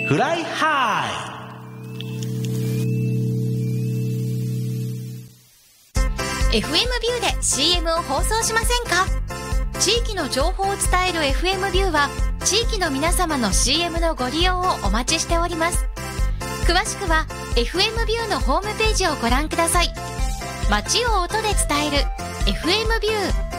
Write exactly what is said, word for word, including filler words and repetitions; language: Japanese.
フライハイ。 エフエム ビューで シーエム を放送しませんか？地域の情報を伝える エフエム ビューは地域の皆様の シーエム のご利用をお待ちしております。詳しくは エフエム ビューのホームページをご覧ください。街を音で伝える エフエム ビュー。